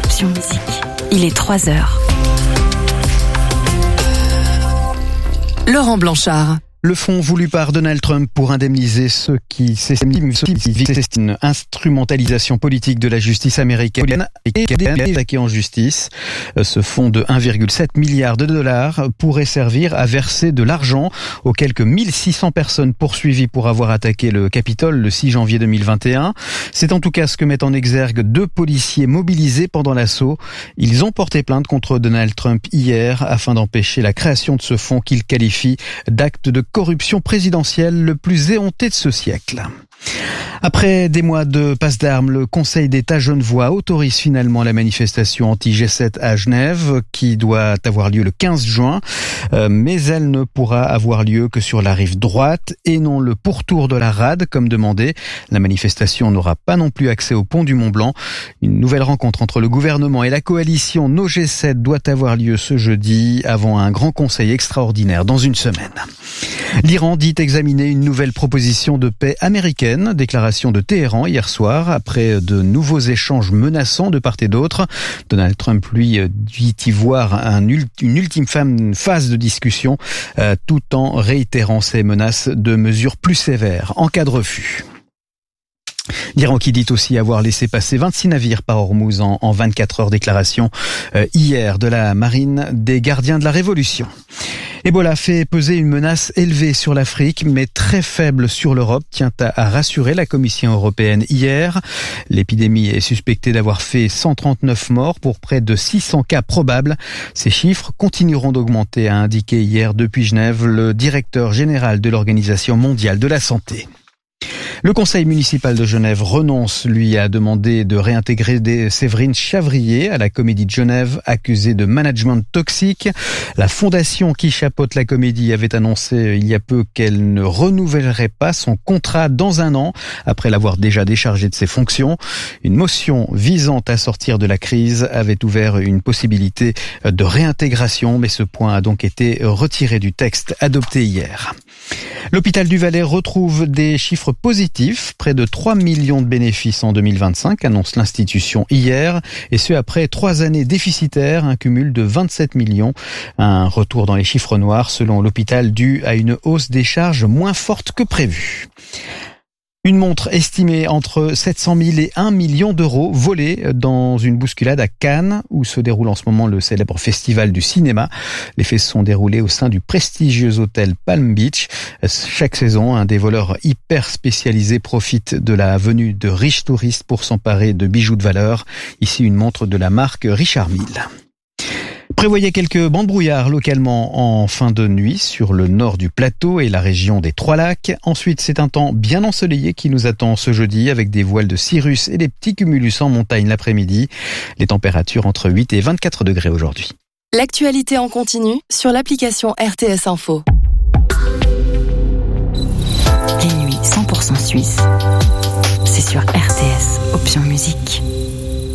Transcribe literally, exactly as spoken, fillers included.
Option Musique. Il est trois heures. Laurent Blanchard. Le fonds voulu par Donald Trump pour indemniser ceux qui s'estiment une instrumentalisation politique de la justice américaine et attaqués en justice. Ce fonds de un virgule sept milliard de dollars pourrait servir à verser de l'argent aux quelques mille six cents personnes poursuivies pour avoir attaqué le Capitole le six janvier deux mille vingt et un. C'est en tout cas ce que mettent en exergue deux policiers mobilisés pendant l'assaut. Ils ont porté plainte contre Donald Trump hier afin d'empêcher la création de ce fonds qu'ils qualifient d'acte de corruption présidentielle le plus éhonté de ce siècle. Après des mois de passe d'armes, le Conseil d'État genevois autorise finalement la manifestation anti-G sept à Genève qui doit avoir lieu le quinze juin, euh, mais elle ne pourra avoir lieu que sur la rive droite et non le pourtour de la rade comme demandé. La manifestation n'aura pas non plus accès au pont du Mont-Blanc. Une nouvelle rencontre entre le gouvernement et la coalition No G sept doit avoir lieu ce jeudi avant un grand conseil extraordinaire dans une semaine. L'Iran dit examiner une nouvelle proposition de paix américaine, déclaration de Téhéran hier soir, après de nouveaux échanges menaçants de part et d'autre. Donald Trump, lui, dit y voir un, une ultime phase de discussion, euh, tout en réitérant ses menaces de mesures plus sévères en cas de refus. L'Iran qui dit aussi avoir laissé passer vingt-six navires par Hormuz en, en vingt-quatre heures, déclaration euh, hier de la marine des gardiens de la Révolution. Ebola fait peser une menace élevée sur l'Afrique, mais très faible sur l'Europe, tient à, à rassurer la Commission européenne hier. L'épidémie est suspectée d'avoir fait cent trente-neuf morts pour près de six cents cas probables. Ces chiffres continueront d'augmenter, a indiqué hier depuis Genève le directeur général de l'Organisation mondiale de la santé. Le conseil municipal de Genève renonce, lui, à demander de réintégrer des Séverine Chavrier à la Comédie de Genève, accusée de management toxique. La fondation qui chapeaute la Comédie avait annoncé il y a peu qu'elle ne renouvellerait pas son contrat dans un an, après l'avoir déjà déchargé de ses fonctions. Une motion visant à sortir de la crise avait ouvert une possibilité de réintégration, mais ce point a donc été retiré du texte adopté hier. L'hôpital du Valais retrouve des chiffres positifs, près de trois millions de bénéfices en deux mille vingt-cinq, annonce l'institution hier, et ce après trois années déficitaires, un cumul de vingt-sept millions. Un retour dans les chiffres noirs selon l'hôpital dû à une hausse des charges moins forte que prévu. Une montre estimée entre sept cent mille et un million d'euros volée dans une bousculade à Cannes, où se déroule en ce moment le célèbre festival du cinéma. Les faits se sont déroulés au sein du prestigieux hôtel Palm Beach. Chaque saison, un des voleurs hyper spécialisés profite de la venue de riches touristes pour s'emparer de bijoux de valeur. Ici, une montre de la marque Richard Mille. Prévoyez quelques bancs de brouillard localement en fin de nuit sur le nord du plateau et la région des Trois-Lacs. Ensuite, c'est un temps bien ensoleillé qui nous attend ce jeudi avec des voiles de cirrus et des petits cumulus en montagne l'après-midi. Les températures entre huit et vingt-quatre degrés aujourd'hui. L'actualité en continu sur l'application R T S Info. Les nuits cent pour cent suisses, c'est sur R T S Option Musique.